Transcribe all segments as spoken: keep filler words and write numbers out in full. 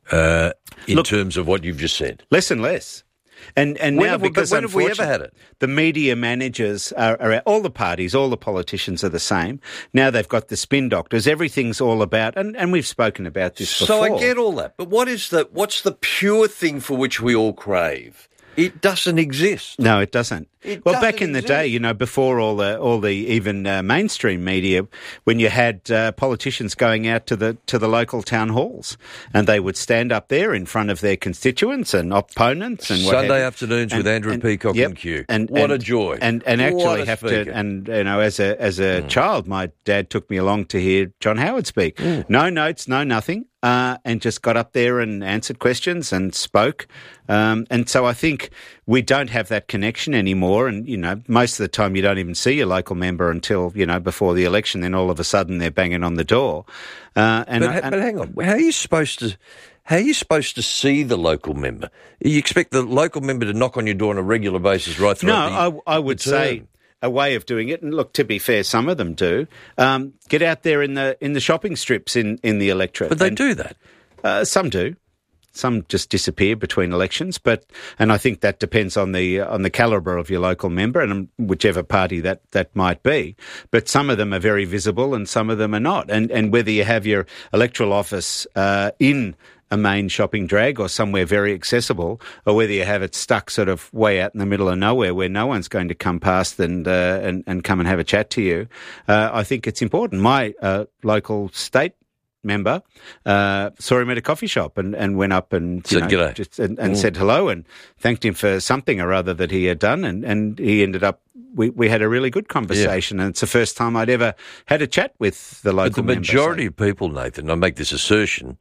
uh, in Look, terms of what you've just said? Less and less. And and When now have we- because when have we ever had it? The media managers are, are all the parties, all the politicians are the same. Now they've got the spin doctors. Everything's all about, and, and we've spoken about this So before. I get all that, but what is the what's the pure thing for which we all crave? It doesn't exist. No, it doesn't. It well, doesn't back in the exist. day, you know, before all the all the even uh, mainstream media, when you had uh, politicians going out to the to the local town halls, and they would stand up there in front of their constituents and opponents and what have Sunday you. afternoons And- with Andrew and- Peacock yep, and Q. And, What and- a joy! And and What actually a have speaker. to and you know as a as a Mm. child, my dad took me along to hear John Howard speak. Mm. No notes, no nothing. Uh, and just got up there and answered questions and spoke. Um, and so I think we don't have that connection anymore. And, you know, most of the time you don't even see your local member until, you know, before the election. Then all of a sudden they're banging on the door. Uh, and, But, ha- and but hang on, how are you supposed to? How are you supposed to see the local member? You expect the local member to knock on your door on a regular basis right no, throughout the I, I would the say term? a way of doing it. And look, to be fair, some of them do. Um, get out there in the in the shopping strips in, in the electorate. But they and, do that. Uh, some do. Some just disappear between elections, but and I think that depends on the on the calibre of your local member and whichever party that, that might be. But some of them are very visible and some of them are not. And and whether you have your electoral office uh, in a main shopping drag or somewhere very accessible, or whether you have it stuck sort of way out in the middle of nowhere where no one's going to come past and uh, and, and come and have a chat to you, uh, I think it's important. My uh, local state member uh, saw him at a coffee shop and, and went up and you Said know, g'day. just, and, and Mm. said hello and thanked him for something or other that he had done, and, and he ended up we, we had a really good conversation, and it's the first time I'd ever had a chat with the local But the member, majority so- of people, Nathan, I make this assertion,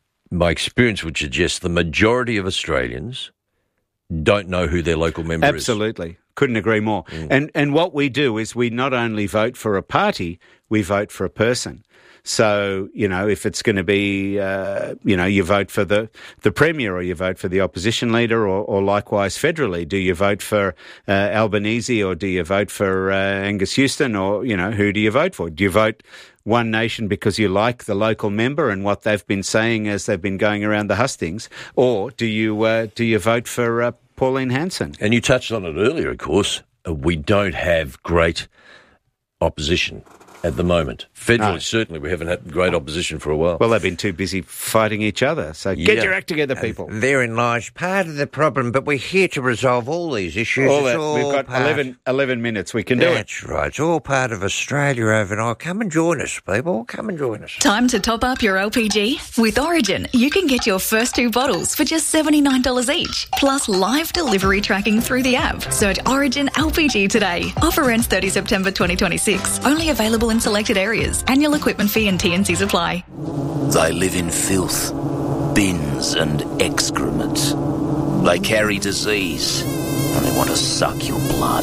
my experience would suggest the majority of Australians don't know who their local member is. Absolutely. Couldn't agree more. Mm. And and what we do is we not only vote for a party, we vote for a person. So, you know, if it's going to be, uh, you know, you vote for the, the Premier or you vote for the opposition leader or, or likewise federally. Do you vote for uh, Albanese or do you vote for uh, Angus Houston or, you know, who do you vote for? Do you vote One Nation because you like the local member and what they've been saying as they've been going around the hustings? Or do you, uh, do you vote for uh, Pauline Hanson? And you touched on it earlier, of course. Uh, we don't have great opposition at the moment. Federally, No. certainly, we haven't had great opposition for a while. Well, they've been too busy fighting each other. So get Yeah. your act together, people. Therein lies part of the problem, but we're here to resolve all these issues. All It's that. all We've got part- eleven, eleven minutes. We can do it. That's right. It's all part of Australia overnight. Come and join us, people. Come and join us. Time to top up your L P G? With Origin, you can get your first two bottles for just seventy-nine dollars each, plus live delivery tracking through the app. Search Origin L P G today. Offer ends thirtieth September twenty twenty-six. Only available in selected areas. Annual equipment fee and T N Cs apply. They live in filth, bins and excrement. They carry disease and they want to suck your blood.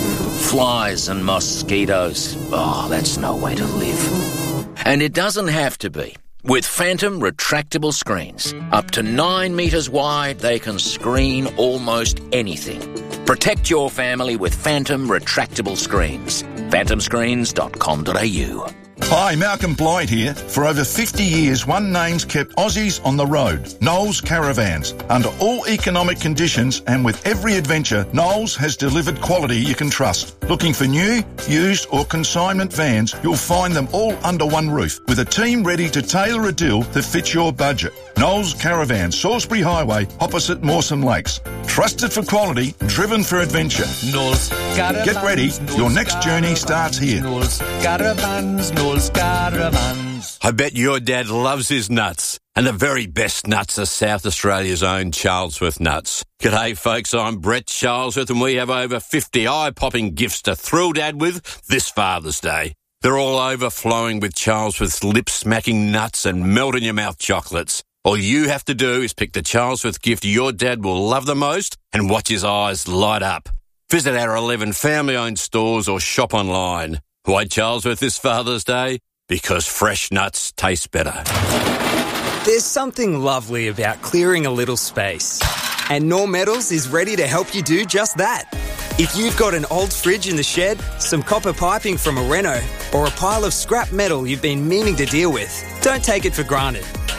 Flies and mosquitoes. Oh, that's no way to live. And it doesn't have to be. With Phantom retractable screens, up to nine metres wide, they can screen almost anything. Protect your family with Phantom retractable screens. phantom screens dot com dot a u. Hi, Malcolm Blight here. For over fifty years, One Name's kept Aussies on the road. Knowles Caravans. Under all economic conditions and with every adventure, Knowles has delivered quality you can trust. Looking for new, used or consignment vans, you'll find them all under one roof with a team ready to tailor a deal that fits your budget. Knowles Caravans, Salisbury Highway, opposite Mawson Lakes. Trusted for quality, driven for adventure. Knowles Caravans. Get ready, Knowles your next journey Caravans, starts here. Knowles Caravans, Knowles Caravans. I bet your dad loves his nuts. And the very best nuts are South Australia's own Charlesworth nuts. G'day folks, I'm Brett Charlesworth and we have over fifty eye-popping gifts to thrill Dad with this Father's Day. They're all overflowing with Charlesworth's lip-smacking nuts and melt-in-your-mouth chocolates. All you have to do is pick the Charlesworth gift your dad will love the most and watch his eyes light up. Visit our eleven family-owned stores or shop online. Why Charlesworth this Father's Day? Because fresh nuts taste better. There's something lovely about clearing a little space. And Norm Metals is ready to help you do just that. If you've got an old fridge in the shed, some copper piping from a reno, or a pile of scrap metal you've been meaning to deal with, don't take it for granted.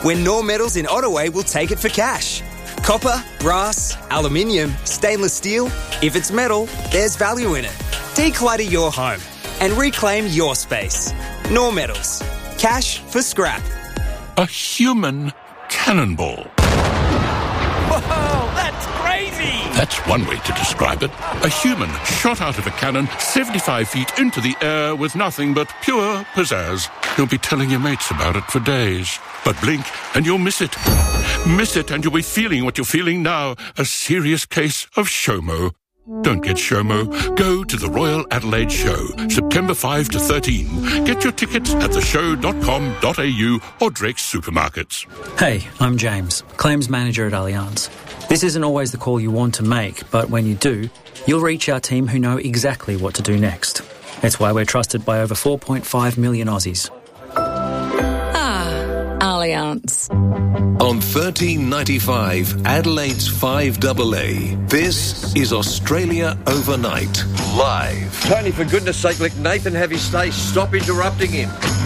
when Nor Metals in Ottaway will take it for cash. Copper, brass, aluminium, stainless steel. If it's metal, there's value in it. Declutter your home and reclaim your space. Nor Metals. Cash for scrap. A human cannonball. Whoa, that's crazy! That's one way to describe it. A human shot out of a cannon seventy-five feet into the air with nothing but pure pizzazz. You'll be telling your mates about it for days. But blink and you'll miss it. Miss it and you'll be feeling what you're feeling now. A serious case of SHOMO. Don't get SHOMO. Go to the Royal Adelaide Show, September fifth to thirteenth. Get your tickets at the show dot com dot a u or Drake's Supermarkets. Hey, I'm James, Claims Manager at Allianz. This isn't always the call you want to make, but when you do, you'll reach our team who know exactly what to do next. It's why we're trusted by over four point five million Aussies. Allianz. On thirteen ninety-five, Adelaide's five A A, this is Australia Overnight, live. Tony, for goodness sake, let Nathan have his say. Stop interrupting him.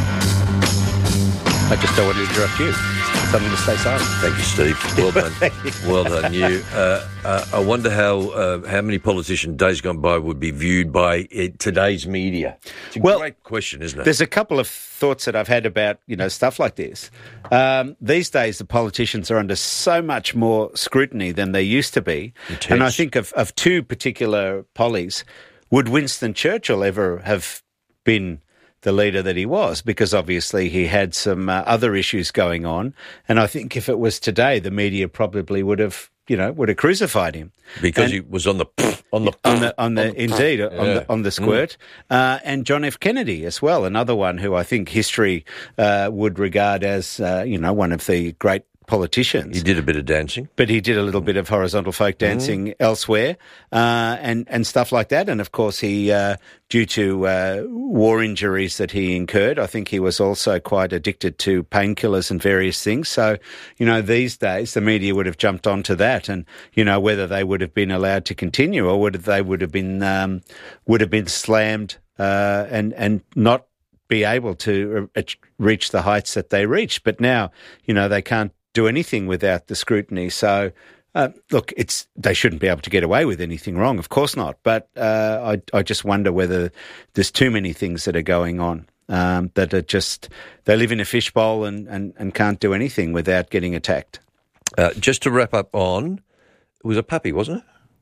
I just don't want to interrupt you. Something to stay silent. Thank you, Steve. Well done. Well done, you. Uh, uh, I wonder how uh, how many politicians days gone by would be viewed by uh, today's media. It's a well, great question, isn't it? There's a couple of thoughts that I've had about, you know, stuff like this. Um, these days, the politicians are under so much more scrutiny than they used to be. Intense. And I think of, of two particular pollies. Would Winston Churchill ever have been the leader that he was? Because obviously he had some uh, other issues going on. And I think if it was today, the media probably would have, you know, would have crucified him. Because and he was on the, on the, on the, on the, on the indeed, yeah. on the, on the squirt. Mm. Uh, and John F. Kennedy as well, another one who I think history uh, would regard as, uh, you know, one of the great politicians. He did a bit of dancing. But he did a little bit of horizontal folk dancing mm. elsewhere uh, and, and stuff like that. And, of course, he, uh, due to uh, war injuries that he incurred, I think he was also quite addicted to painkillers and various things. So, you know, these days the media would have jumped onto that and, you know, whether they would have been allowed to continue or whether they would have been, um, would have been slammed uh, and, and not be able to reach the heights that they reached. But now, you know, they can't do anything without the scrutiny. So, uh, look, it's they shouldn't be able to get away with anything wrong. Of course not. But uh, I, I just wonder whether there's too many things that are going on um, that are just, they live in a fishbowl and, and, and can't do anything without getting attacked. Uh, just to wrap up on, it was a puppy, wasn't it?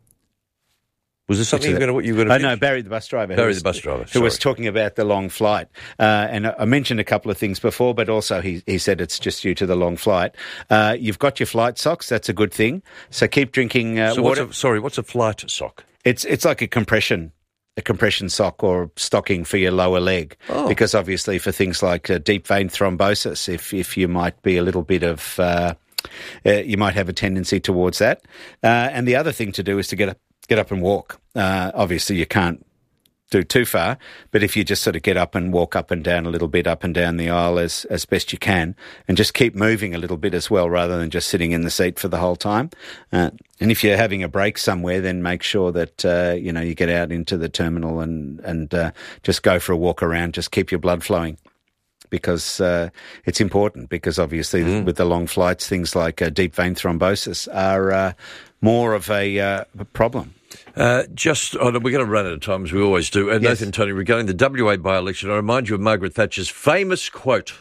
Was there something you were going to... You were I know, Barry the bus driver. Barry was, the bus driver, Who was talking about the long flight. Uh, and I mentioned a couple of things before, but also he, he said it's just due to the long flight. Uh, you've got your flight socks, that's a good thing. So keep drinking uh, so water. What's a, sorry, what's a flight sock? It's it's like a compression, a compression sock or stocking for your lower leg. Oh. Because obviously for things like uh, deep vein thrombosis, if, if you might be a little bit of... Uh, uh, you might have a tendency towards that. Uh, and the other thing to do is to get up, get up and walk. Uh, obviously, you can't do too far, but if you just sort of get up and walk up and down a little bit, up and down the aisle as, as best you can, and just keep moving a little bit as well, rather than just sitting in the seat for the whole time. Uh, and if you're having a break somewhere, then make sure that, uh, you know, you get out into the terminal and, and uh, just go for a walk around, just keep your blood flowing. Because uh, it's important, because obviously mm. with the long flights, things like uh, deep vein thrombosis are uh, more of a, uh, a problem. Uh, just, oh, we're going to run out of time, as we always do. Uh, yes. Nathan, Tony, regarding the W A by-election, I remind you of Margaret Thatcher's famous quote.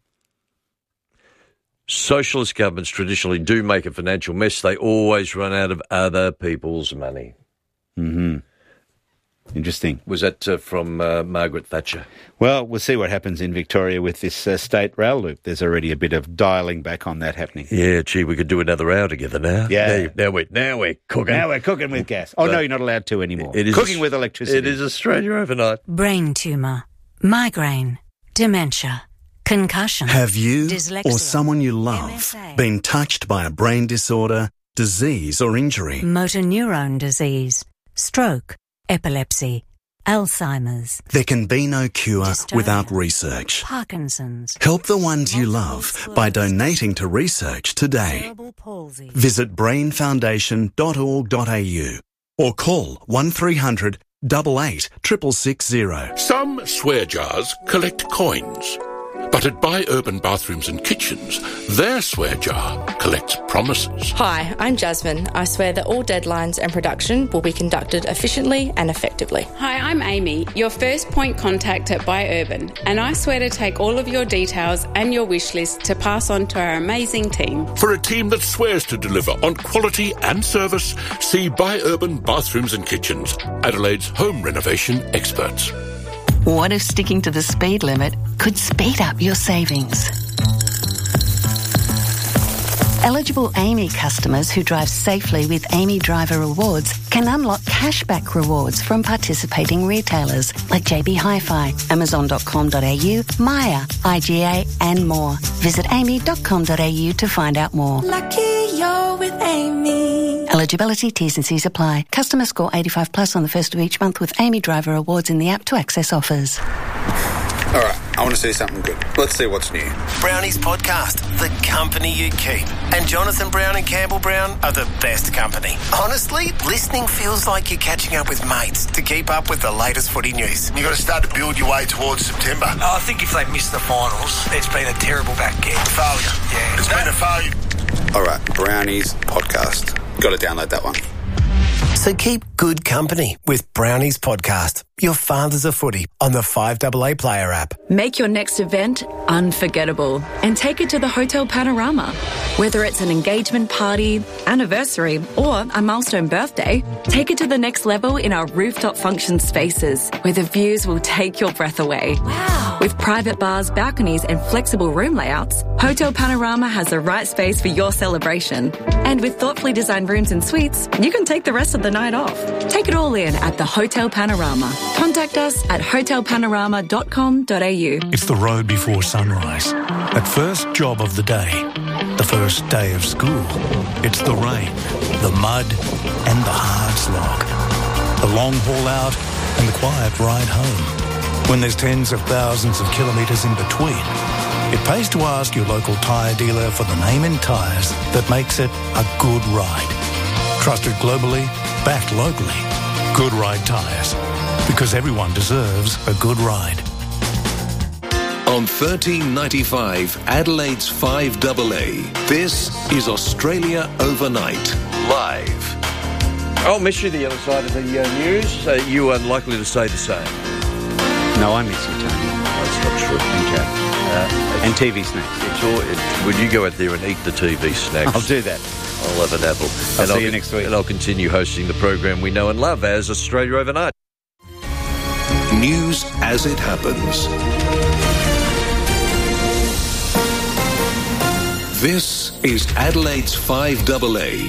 Socialist governments traditionally do make a financial mess. They always run out of other people's money. Mm-hmm. Interesting. Was that uh, from uh, Margaret Thatcher? Well, we'll see what happens in Victoria with this uh, state rail loop. There's already a bit of dialling back on that happening. Yeah, gee, we could do another hour together now. Yeah. Now, now, we're, now we're cooking. Now we're cooking with gas. Oh, but no, you're not allowed to anymore. It is cooking with electricity. It is Australia overnight. Brain tumour, migraine, dementia, concussion. Have you dyslexia, or someone you love M S A, been touched by a brain disorder, disease or injury? Motor neurone disease, stroke, epilepsy, Alzheimer's. There can be no cure Dystonia, without research. Parkinson's. Help the ones you love by donating to research today. Visit brain foundation dot org dot a u or call one three hundred, eight eight, six six six zero. Some swear jars collect coins, But at Buy Urban Bathrooms and Kitchens, their swear jar collects promises. Hi, I'm Jasmine. I swear that all deadlines and production will be conducted efficiently and effectively. Hi, I'm Amy, your first point contact at Buy Urban, and I swear to take all of your details and your wish list to pass on to our amazing team. For a team that swears to deliver on quality and service, see Buy Urban Bathrooms and Kitchens, Adelaide's home renovation experts. What if sticking to the speed limit could speed up your savings? Eligible Amy customers who drive safely with Amy Driver Rewards can unlock cashback rewards from participating retailers like J B Hi-Fi, amazon dot com dot a u, Maya, I G A and more. Visit amy dot com dot a u to find out more. Lucky you're with Amy. Eligibility, T's and C's apply. Customer score eighty-five plus on the first of each month with Amy Driver Rewards in the app to access offers. All right, I want to see something good. Let's see what's new. Brownie's podcast, the company you keep. And Jonathan Brown and Campbell Brown are the best company. Honestly, listening feels like you're catching up with mates to keep up with the latest footy news. You've got to start to build your way towards September. Oh, I think if they miss the finals, it's been a terrible back get. Failure. Yeah. It's been a failure. All right, Brownie's podcast. Got to download that one. So keep good company with Brownie's podcast, Your Father's a Footy, on the five A A Player app. Make your next event unforgettable and take it to the Hotel Panorama. Whether it's an engagement party, anniversary, or a milestone birthday, take it to the next level in our rooftop function spaces, where the views will take your breath away. Wow! With private bars, balconies, and flexible room layouts, Hotel Panorama has the right space for your celebration. And with thoughtfully designed rooms and suites, you can take the rest of the night off. Take it all in at the Hotel Panorama. Contact us at hotel panorama dot com dot a u. It's the road before sunrise. That first job of the day. The first day of school. It's the rain, the mud, and the hard slog. The long haul out and the quiet ride home. When there's tens of thousands of kilometres in between, it pays to ask your local tyre dealer for the name in tyres that makes it a good ride. Trusted globally, backed locally. Good Ride Tyres. Because everyone deserves a good ride. On thirteen ninety-five, Adelaide's five A A, this is Australia Overnight, live. I'll miss you the other side of the uh, news. Uh, you are unlikely to say the same. No, I miss you, Tony. That's not true. Okay. Uh, and T V snacks. It's all, it, would you go out there and eat the T V snacks? I'll do that. I'll have an apple. I'll and see I'll, you next week. And I'll continue hosting the program we know and love as Australia Overnight. News as it happens. This is Adelaide's five A A.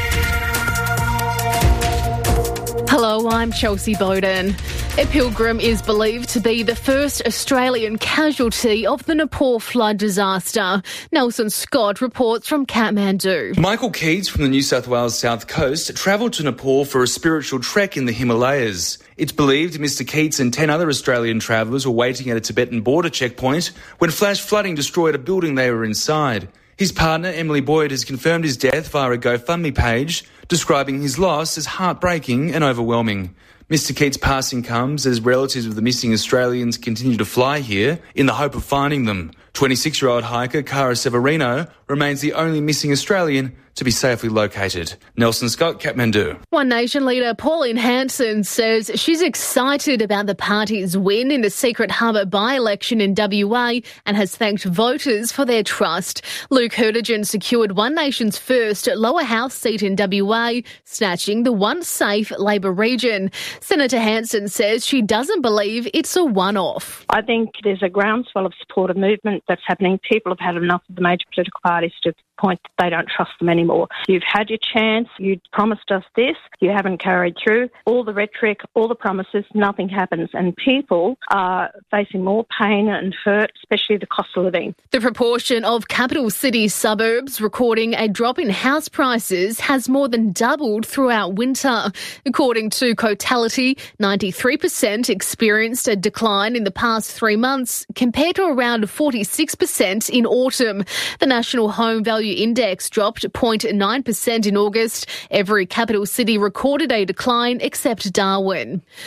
Hello, I'm Chelsea Bowden. A pilgrim is believed to be the first Australian casualty of the Nepal flood disaster. Nelson Scott reports from Kathmandu. Michael Keats from the New South Wales South Coast travelled to Nepal for a spiritual trek in the Himalayas. It's believed Mister Keats and ten other Australian travellers were waiting at a Tibetan border checkpoint when flash flooding destroyed a building they were inside. His partner, Emily Boyd, has confirmed his death via a GoFundMe page, describing his loss as heartbreaking and overwhelming. Mister Keats' passing comes as relatives of the missing Australians continue to fly here in the hope of finding them. twenty-six-year-old hiker Cara Severino remains the only missing Australian to be safely located. Nelson Scott, Kathmandu. One Nation leader Pauline Hanson says she's excited about the party's win in the Secret Harbour by-election in W A and has thanked voters for their trust. Luke Hurtigan secured One Nation's first lower house seat in W A, snatching the once safe Labor region. Senator Hanson says she doesn't believe it's a one-off. I think there's a groundswell of support of movement that's happening. People have had enough of the major political parties to the point that they don't trust them anymore. You've had your chance. You promised us this. You haven't carried through. All the rhetoric, all the promises, nothing happens. And people are facing more pain and hurt, especially the cost of living. The proportion of capital city suburbs recording a drop in house prices has more than doubled throughout winter. According to Cotality, ninety-three percent experienced a decline in the past three months compared to around forty-six percent in autumn. The National Home Value Index dropped zero point nine percent in August. Every capital city recorded a decline except Darwin.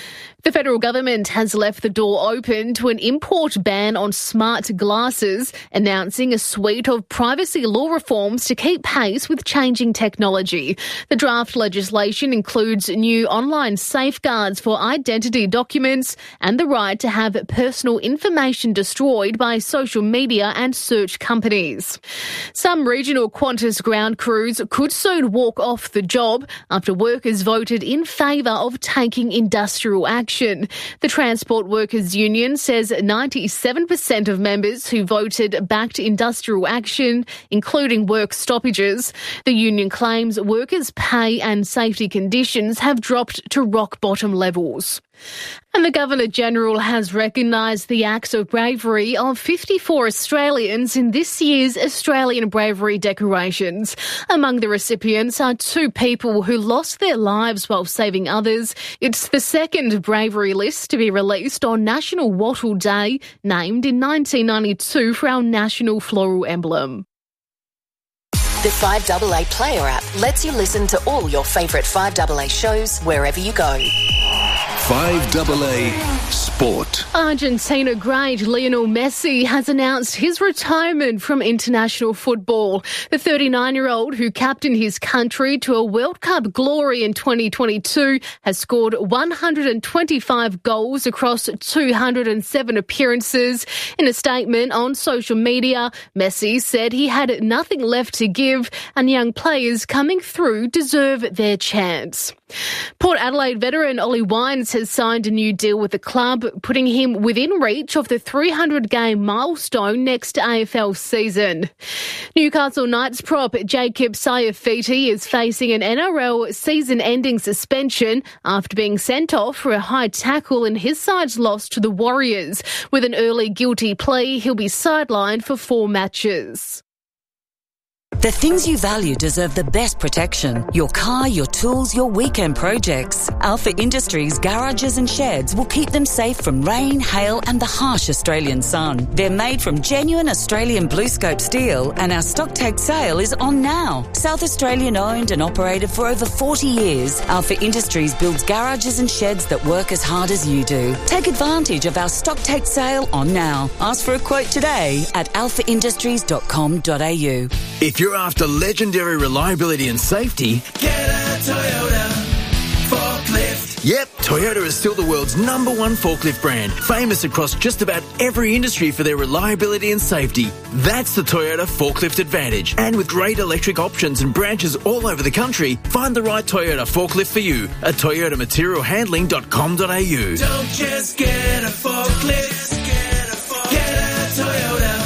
The federal government has left the door open to an import ban on smart glasses, announcing a suite of privacy law reforms to keep pace with changing technology. The draft legislation includes new online safeguards for identity documents and the right to have personal information destroyed by social media and search companies. Some regional Qantas ground crews could soon walk off the job after workers voted in favour of taking industrial action. The Transport Workers Union says ninety-seven percent of members who voted backed industrial action, including work stoppages. The union claims workers' pay and safety conditions have dropped to rock-bottom levels. And the Governor-General has recognised the acts of bravery of fifty-four Australians in this year's Australian Bravery Decorations. Among the recipients are two people who lost their lives while saving others. It's the second bravery list to be released on National Wattle Day, named in nineteen ninety-two for our national floral emblem. The five A A Player app lets you listen to all your favourite five A A shows wherever you go. five A A Sport. Argentina great Lionel Messi has announced his retirement from international football. The thirty-nine-year-old, who captained his country to a World Cup glory in twenty twenty-two, has scored one hundred twenty-five goals across two hundred seven appearances. In a statement on social media, Messi said he had nothing left to give and young players coming through deserve their chance. Port Adelaide veteran Ollie Wines has signed a new deal with the club, putting him within reach of the three hundred game milestone next A F L season. Newcastle Knights prop Jacob Saifiti is facing an N R L season-ending suspension after being sent off for a high tackle in his side's loss to the Warriors. With an early guilty plea, he'll be sidelined for four matches. The things you value deserve the best protection. Your car, your tools, your weekend projects. Alpha Industries garages and sheds will keep them safe from rain, hail and the harsh Australian sun. They're made from genuine Australian BlueScope steel and our stock take sale is on now. South Australian owned and operated for over forty years, Alpha Industries builds garages and sheds that work as hard as you do. Take advantage of our stock take sale on now. Ask for a quote today at alpha industries dot com dot a u. If you're after legendary reliability and safety, get a Toyota forklift. Yep, Toyota is still the world's number one forklift brand, famous across just about every industry for their reliability and safety. That's the Toyota Forklift Advantage. And with great electric options and branches all over the country, find the right Toyota forklift for you at toyota material handling dot com dot a u. Don't just get a forklift, get a, forklift. Get a Toyota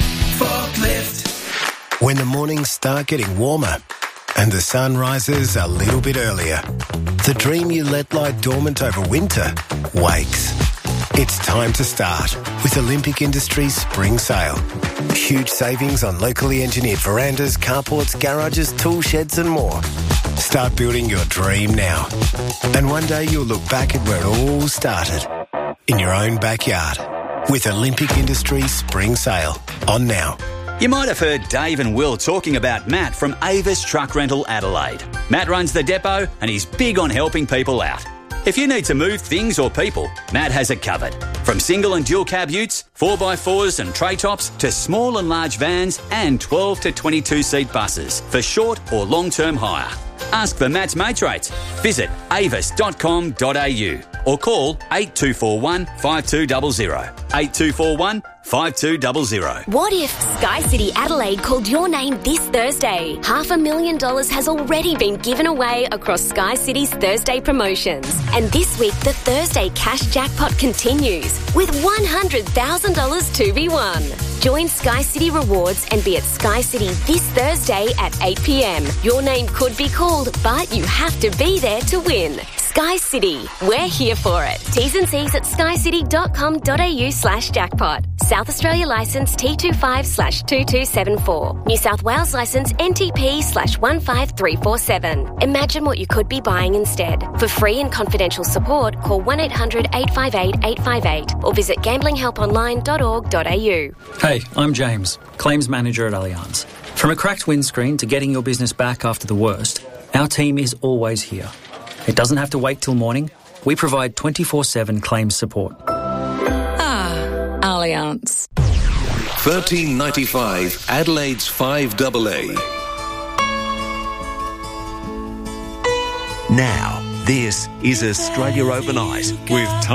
forklift. When the mornings start getting warmer and the sun rises a little bit earlier, the dream you let lie dormant over winter wakes. It's time to start with Olympic Industries Spring Sale. Huge savings on locally engineered verandas, carports, garages, tool sheds and more. Start building your dream now. And one day you'll look back at where it all started, in your own backyard, with Olympic Industries Spring Sale on now. You might have heard Dave and Will talking about Matt from Avis Truck Rental Adelaide. Matt runs the depot and he's big on helping people out. If you need to move things or people, Matt has it covered. From single and dual cab utes, four by fours and tray tops, to small and large vans and twelve to twenty-two seat buses for short or long-term hire. Ask for Matt's mates rates. Visit avis dot com dot a u or call eight two four one, five two zero zero. eight two four one, five two zero zero. What if Sky City Adelaide called your name this Thursday? Half a million dollars has already been given away across Sky City's Thursday promotions. And this week, the Thursday cash jackpot continues with one hundred thousand dollars to be won. Join Sky City Rewards and be at Sky City this Thursday at eight p m. Your name could be called, but you have to be there to win. Sky City, we're here for it. T's and C's at skycity dot com dot a u slash jackpot. South Australia licence T two five slash two two seven four. New South Wales licence N T P slash one five three four seven. Imagine what you could be buying instead. For free and confidential support, call one eight hundred eight five eight eight five eight or visit gambling help online dot org dot a u. Hey, I'm James, Claims Manager at Allianz. From a cracked windscreen to getting your business back after the worst, our team is always here. It doesn't have to wait till morning. we provide twenty-four seven claims support. Ah, Allianz. thirteen ninety-five Adelaide's five double A. Now, this is Australia Overnight with